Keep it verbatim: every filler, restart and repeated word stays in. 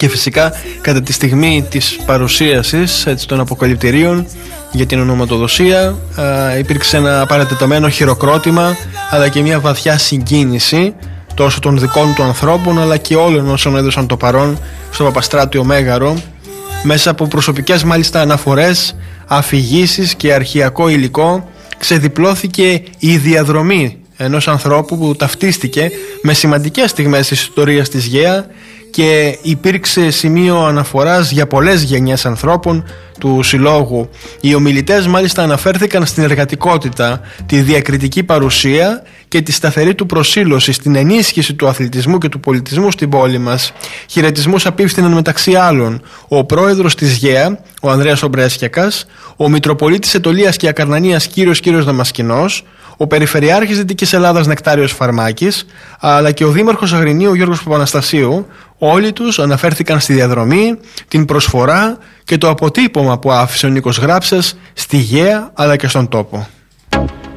Και φυσικά κατά τη στιγμή της παρουσίασης έτσι, των αποκαλυπτηρίων για την ονοματοδοσία α, υπήρξε ένα παρατεταμένο χειροκρότημα αλλά και μια βαθιά συγκίνηση τόσο των δικών του ανθρώπων αλλά και όλων όσων έδωσαν το παρόν στο Παπαστράτιο Μέγαρο, μέσα από προσωπικές μάλιστα αναφορές, αφηγήσεις και αρχαιακό υλικό ξεδιπλώθηκε η διαδρομή ενός ανθρώπου που ταυτίστηκε με σημαντικές στιγμές της ιστορίας της ΓΕΑ και υπήρξε σημείο αναφοράς για πολλές γενιές ανθρώπων του συλλόγου. Οι ομιλητές μάλιστα αναφέρθηκαν στην εργατικότητα, τη διακριτική παρουσία και τη σταθερή του προσήλωση στην ενίσχυση του αθλητισμού και του πολιτισμού στην πόλη μας. Χαιρετισμούς απίφθηναν μεταξύ άλλων ο πρόεδρος της ΓΕΑ, ο Ανδρέας Ομπρέσιακας, ο Μητροπολίτης Αιτωλείας και Ακαρνανίας κύριος κύριος Δαμασκηνός, ο Περιφερειάρχης Δυτικής Ελλάδας Νεκτάριος Φαρμάκης, αλλά και ο Δήμαρχος Αγρινίου Γιώργος Παπαναστασίου. Όλοι τους αναφέρθηκαν στη διαδρομή, την προσφορά και το αποτύπωμα που άφησε ο Νίκος Γράψας στη ΓΕΑ αλλά και στον τόπο.